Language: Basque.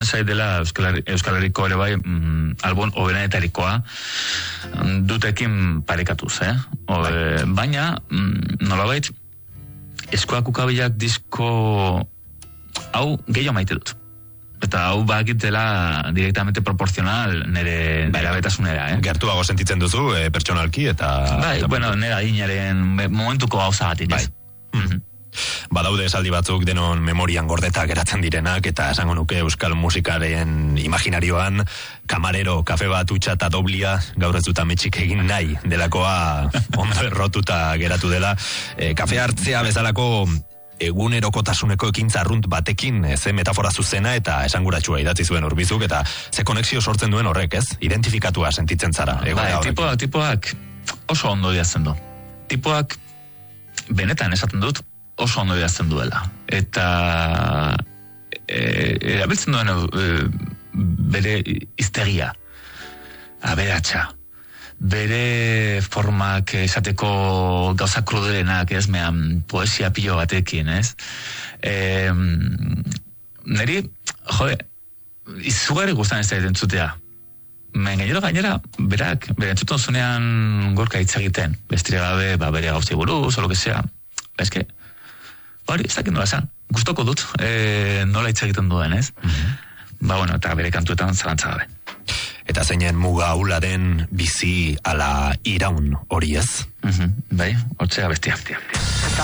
zait dela Euskal Herriko ere bai album hoberenetarikoa dutekin parekatuz, baina nolabait Eskuak Ukabilak disko hau gehiago maite dut. Eta hau bakitela directamente proporcional nire erabetasunera, Gertuago sentitzen duzu, pertsonalki, eta... Bai, bueno, nire adinaren momentuko gauza batik, ez? Badaude esaldi batzuk denon memorian gordeta geratzen direnak, eta esango nuke euskal musikaren imaginarioan, kamarero, kafe bat utxa eta doblia, gaur ez dut ametxik egin nahi, delakoa ondo errotuta geratu dela. Kafe hartzea bezalako egunerokotasuneko ekintza arrunt batekin ze metafora zuzena eta esanguratsua idatzi zuen Urbizuk, eta ze konexio sortzen duen horrek, ez? Identifikatua sentitzen zara. Tipoak oso ondo idazten du. Tipoak benetan esaten dut oso ondo idazten duela. Eta erabiltzen duen bere hiztegia, aberatsa, bere formak esateko gauza kruderenak, ez, mehan poesia pilo batekin, ez? Neri, izugarri guztan ez da entzutea. Gainera, bere entzuten zunean gorka hitz egiten, bestire gabe, bere gauzi buruz, o lo que sea. Eske, ez dakit nola esan, gustoko dut, nola hitz egiten duen, ez? Eta bere kantuetan zalantza gabe. Eta zeinen muga hula den bizi ala iraun hori, ez? Bai, hotzea bestia.